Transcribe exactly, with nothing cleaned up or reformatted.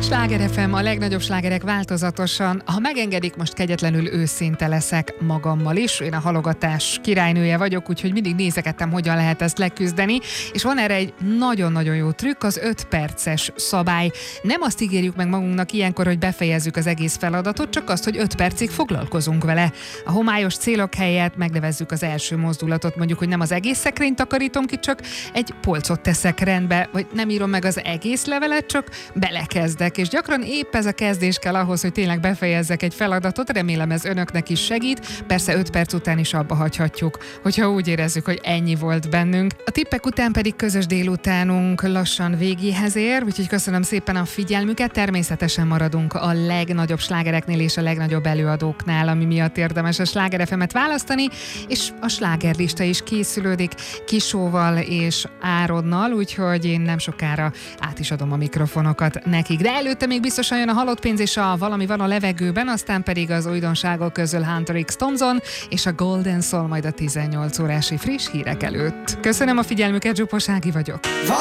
Sláger ef em, a legnagyobb slágerek változatosan. Ha megengedik, most kegyetlenül őszinte leszek magammal is. Én a halogatás királynője vagyok, úgyhogy mindig nézegettem, hogyan lehet ezt leküzdeni. És van erre egy nagyon-nagyon jó trükk, az öt perces szabály. Nem azt ígérjük meg magunknak ilyenkor, hogy befejezzük az egész feladatot, csak azt, hogy öt percig foglalkozunk vele. A homályos célok helyett megnevezzük az első mozdulatot, mondjuk, hogy nem az egész szekrényt takarítom ki, csak egy polcot teszek rendbe, vagy nem írom meg az egész levelet, csak belekezdek. És gyakran épp ez a kezdés kell ahhoz, hogy tényleg befejezzek egy feladatot. Remélem ez önöknek is segít. Persze öt perc után is abba hagyhatjuk, hogyha úgy érezzük, hogy ennyi volt bennünk. A tippek után pedig közös délutánunk lassan végéhez ér, úgyhogy köszönöm szépen a figyelmüket. Természetesen maradunk a legnagyobb slágereknél és a legnagyobb előadóknál, ami miatt érdemes a Sláger ef emet választani, és a slágerlista is készülődik Kisóval és Áronnal, úgyhogy én nem sokára át is adom a mikrofonokat nekik. De előtte még biztosan jön a Halott pénz és a Valami van a levegőben, aztán pedig az újdonságok közül Hunter X. Thompson és a Golden Soul majd a tizennyolc órási friss hírek előtt. Köszönöm a figyelmüket, Zsuposági vagyok.